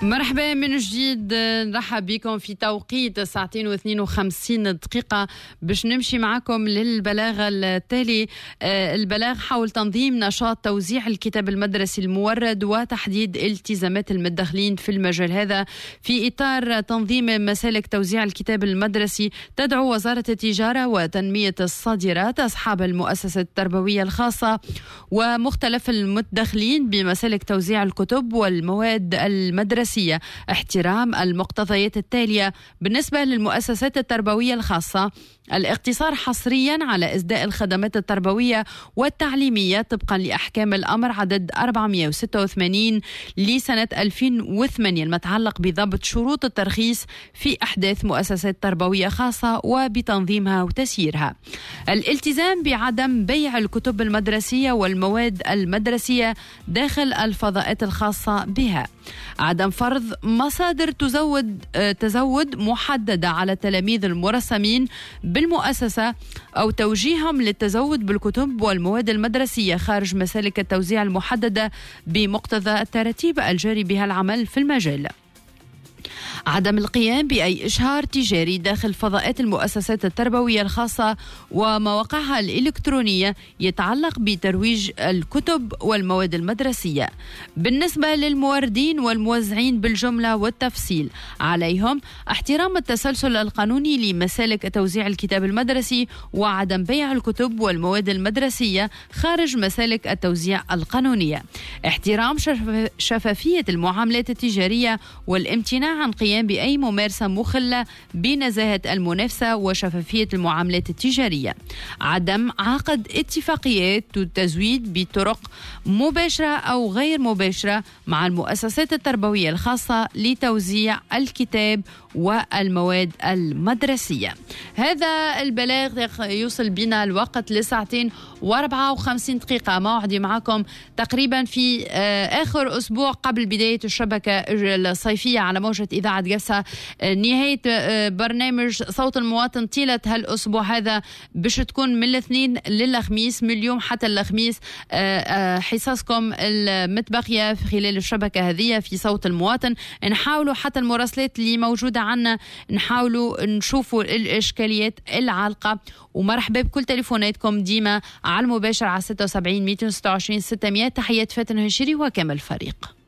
مرحبا من جديد، نرحب بكم في توقيت 2:52 باش نمشي معكم للبلاغ التالي. البلاغ حول تنظيم نشاط توزيع الكتاب المدرسي المورد وتحديد التزامات المدخلين في المجال هذا. في إطار تنظيم مسالك توزيع الكتاب المدرسي، تدعو وزارة التجارة وتنمية الصادرات أصحاب المؤسسات التربوية الخاصة ومختلف المدخلين بمسالك توزيع الكتب والمواد المدرسية احترام المقتضيات التالية. بالنسبة للمؤسسات التربوية الخاصة، الاقتصار حصريا على إسداء الخدمات التربوية والتعليمية طبقا لأحكام الأمر عدد 486 لسنة 2008 المتعلق بضبط شروط الترخيص في أحداث مؤسسات تربوية خاصة وبتنظيمها وتسييرها. الالتزام بعدم بيع الكتب المدرسية والمواد المدرسية داخل الفضاءات الخاصة بها. عدم فرض مصادر تزود محددة على التلاميذ المرسمين بالمؤسسة أو توجيههم للتزود بالكتب والمواد المدرسية خارج مسالك التوزيع المحددة بمقتضى التراتيب الجاري بها العمل في المجال. عدم القيام بأي إشهار تجاري داخل فضاءات المؤسسات التربوية الخاصة ومواقعها الإلكترونية يتعلق بترويج الكتب والمواد المدرسية. بالنسبة للموردين والموزعين بالجملة والتفصيل، عليهم احترام التسلسل القانوني لمسالك توزيع الكتاب المدرسي وعدم بيع الكتب والمواد المدرسية خارج مسالك التوزيع القانونية. احترام شفافية المعاملات التجارية والامتناع عن قيام بأي ممارسة مخلة بنزاهة المنافسة وشفافية المعاملات التجارية. عدم عقد اتفاقيات التزويد بطرق مباشرة أو غير مباشرة مع المؤسسات التربوية الخاصة لتوزيع الكتاب والمواد المدرسية. هذا البلاغ يوصل بنا الوقت ل2:54. موعدي معكم تقريبا في آخر أسبوع قبل بداية الشبكة الصيفية على موجة إذاعة قفصة. نهاية برنامج صوت المواطن طيلة هالأسبوع هذا باش تكون من الاثنين للخميس، من اليوم حتى الخميس. حصصكم المتبقية في خلال الشبكة هذه في صوت المواطن. نحاولوا حتى المراسلات اللي موجودة عنا نحاولوا نشوفوا الإشكاليات العالقة، ومرحبا بكل تليفوناتكم ديما على المباشر على 76 226 600. تحيات فاتن هشيري وكامل الفريق.